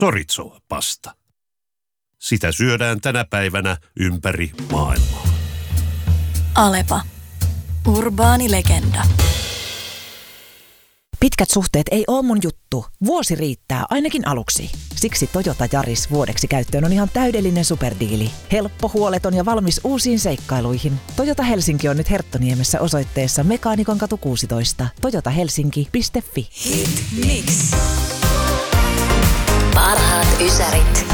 chorizo-pasta. Sitä syödään tänä päivänä ympäri maailmaa. Alepa. Urbaani legenda. Pitkät suhteet ei ole mun juttu. Vuosi riittää, ainakin aluksi. Siksi Toyota Yaris vuodeksi käyttöön on ihan täydellinen superdiili. Helppo, huoleton ja valmis uusiin seikkailuihin. Toyota Helsinki on nyt Herttoniemessä osoitteessa Mekaanikonkatu 16. toyotahelsinki.fi. Hit Mix. Parhaat ysärit.